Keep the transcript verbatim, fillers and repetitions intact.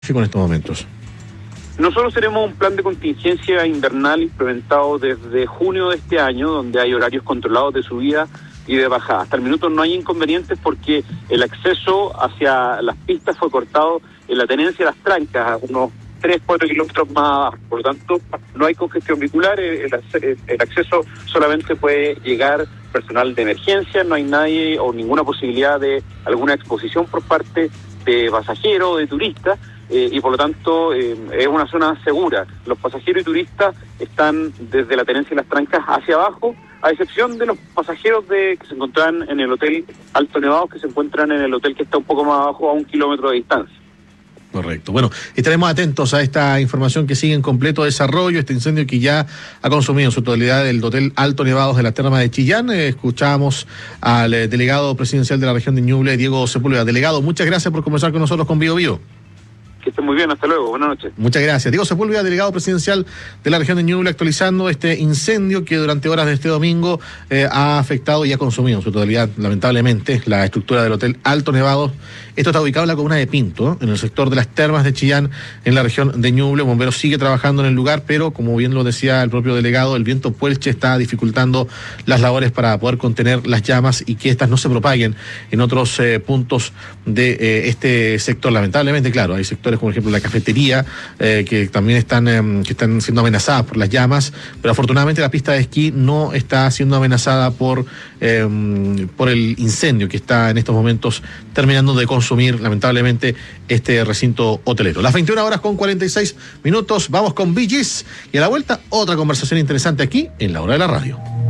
en estos momentos? Nosotros tenemos un plan de contingencia invernal implementado desde junio de este año, donde hay horarios controlados de subida y de bajada. Hasta el minuto no hay inconvenientes porque el acceso hacia las pistas fue cortado en la tenencia de las Trancas, a unos tres, cuatro kilómetros más abajo. Por lo tanto, no hay congestión vehicular, el, el acceso solamente puede llegar personal de emergencia, no hay nadie o ninguna posibilidad de alguna exposición por parte de pasajeros o de turistas. Eh, y por lo tanto eh, es una zona segura. Los pasajeros y turistas están desde la tenencia de las Trancas hacia abajo, a excepción de los pasajeros de que se encontraban en el hotel Alto Nevados, que se encuentran en el hotel que está un poco más abajo, a un kilómetro de distancia. Correcto. Bueno, estaremos atentos a esta información que sigue en completo desarrollo, este incendio que ya ha consumido en su totalidad el hotel Alto Nevados de la Terma de Chillán. Eh, escuchamos al eh, delegado presidencial de la región de Ñuble, Diego Sepúlveda. Delegado, muchas gracias por conversar con nosotros con Bio Bio. Que estén muy bien, hasta luego, buenas noches. Muchas gracias. Diego Sepúlveda, delegado presidencial de la región de Ñuble, actualizando este incendio que durante horas de este domingo eh, ha afectado y ha consumido en su totalidad, lamentablemente, la estructura del hotel Alto Nevados. Esto está ubicado en la comuna de Pinto, en el sector de las Termas de Chillán, en la región de Ñuble. Bomberos sigue trabajando en el lugar, pero como bien lo decía el propio delegado, el viento puelche está dificultando las labores para poder contener las llamas y que éstas no se propaguen en otros eh, puntos de eh, este sector. Lamentablemente, claro, hay sectores como por ejemplo la cafetería, eh, que también están, eh, que están siendo amenazadas por las llamas, pero afortunadamente la pista de esquí no está siendo amenazada por, eh, por el incendio que está en estos momentos terminando de consumir lamentablemente este recinto hotelero. Las veintiuna horas con cuarenta y seis minutos, vamos con Bee Gees y a la vuelta otra conversación interesante aquí en La Hora de la Radio.